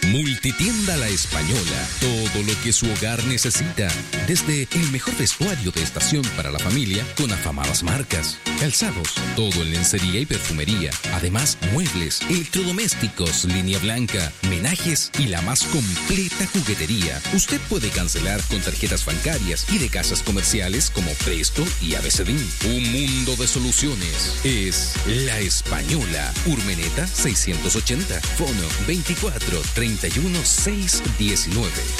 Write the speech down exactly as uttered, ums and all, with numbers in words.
Multitienda La Española. Todo lo que su hogar necesita. Desde el mejor vestuario de estación para la familia con afamadas marcas. Calzados, todo en lencería y perfumería. Además, muebles, electrodomésticos, línea blanca, menajes y la más completa juguetería. Usted puede cancelar con tarjetas bancarias y de casas comerciales como Presto y A B C D. Un mundo de soluciones. Es La Española. Urmeneta seiscientos ochenta. Fono veinticuatro treinta y uno seiscientos diecinueve.